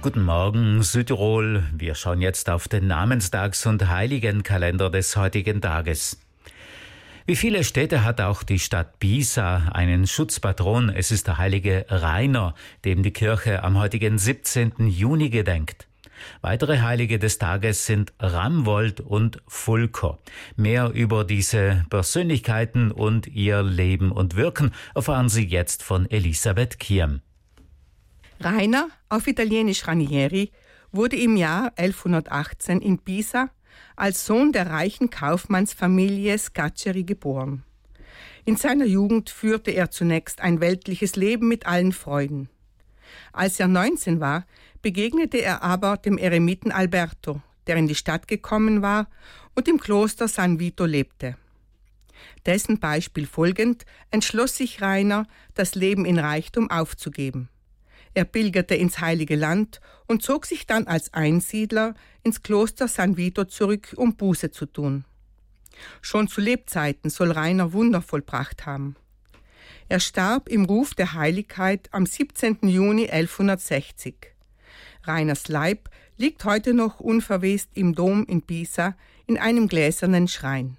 Guten Morgen, Südtirol. Wir schauen jetzt auf den Namenstags- und Heiligenkalender des heutigen Tages. Wie viele Städte hat auch die Stadt Pisa einen Schutzpatron? Es ist der heilige Rainer, dem die Kirche am heutigen 17. Juni gedenkt. Weitere Heilige des Tages sind Ramwold und Fulko. Mehr über diese Persönlichkeiten und ihr Leben und Wirken erfahren Sie jetzt von Elisabeth Kierm. Rainer, auf Italienisch Ranieri, wurde im Jahr 1118 in Pisa als Sohn der reichen Kaufmannsfamilie Scaccheri geboren. In seiner Jugend führte er zunächst ein weltliches Leben mit allen Freuden. Als er 19 war, begegnete er aber dem Eremiten Alberto, der in die Stadt gekommen war und im Kloster San Vito lebte. Dessen Beispiel folgend entschloss sich Rainer, das Leben in Reichtum aufzugeben. Er pilgerte ins Heilige Land und zog sich dann als Einsiedler ins Kloster San Vito zurück, um Buße zu tun. Schon zu Lebzeiten soll Rainer Wunder vollbracht haben. Er starb im Ruf der Heiligkeit am 17. Juni 1160. Rainers Leib liegt heute noch unverwest im Dom in Pisa in einem gläsernen Schrein.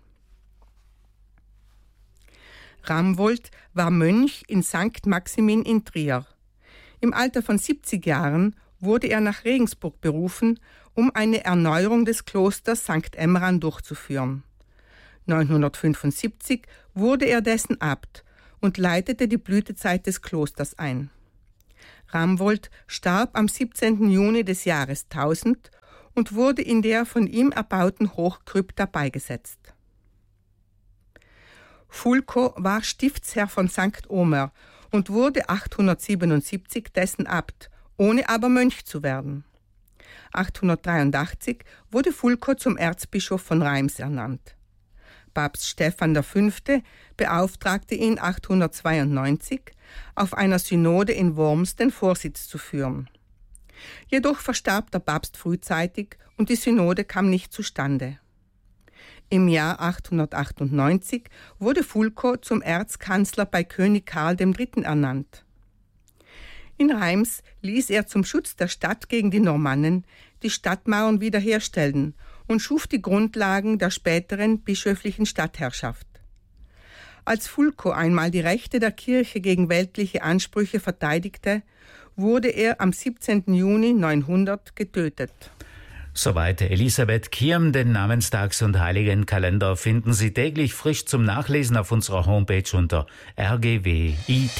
Ramwold war Mönch in St. Maximin in Trier. Im Alter von 70 Jahren wurde er nach Regensburg berufen, um eine Erneuerung des Klosters St. Emmeran durchzuführen. 975 wurde er dessen Abt und leitete die Blütezeit des Klosters ein. Ramwold starb am 17. Juni des Jahres 1000 und wurde in der von ihm erbauten Hochkrypta beigesetzt. Fulko war Stiftsherr von St. Omer und wurde 877 dessen Abt, ohne aber Mönch zu werden. 883 wurde Fulko zum Erzbischof von Reims ernannt. Papst Stephan V. beauftragte ihn 892, auf einer Synode in Worms den Vorsitz zu führen. Jedoch verstarb der Papst frühzeitig und die Synode kam nicht zustande. Im Jahr 898 wurde Fulko zum Erzkanzler bei König Karl III. Ernannt. In Reims ließ er zum Schutz der Stadt gegen die Normannen die Stadtmauern wiederherstellen und schuf die Grundlagen der späteren bischöflichen Stadtherrschaft. Als Fulko einmal die Rechte der Kirche gegen weltliche Ansprüche verteidigte, wurde er am 17. Juni 900 getötet. Soweit Elisabeth Kierm. Den Namenstags- und Heiligenkalender finden Sie täglich frisch zum Nachlesen auf unserer Homepage unter rgw.it.